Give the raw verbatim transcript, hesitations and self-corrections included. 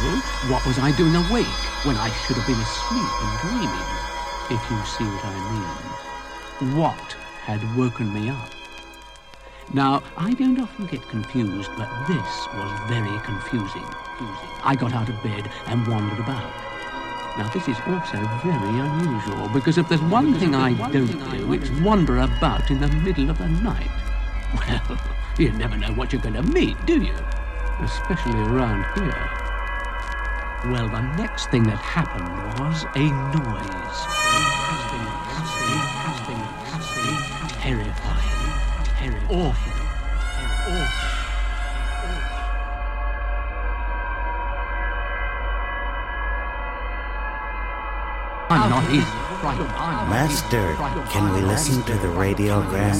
What was I doing awake when I should have been asleep and dreaming? If you see what I mean. What had woken me up? Now, I don't often get confused, but this was very confusing. I got out of bed and wandered about. Now, this is also very unusual, because if there's one thing I don't do, it's wander about in the middle of the night. Well, you never know what you're going to meet, do you? Especially around here. Well, the next thing that happened was a noise. Terrifying. Terrifying. Awful. Awful. I'm not easily frightened. Master, can we listen to the radiogram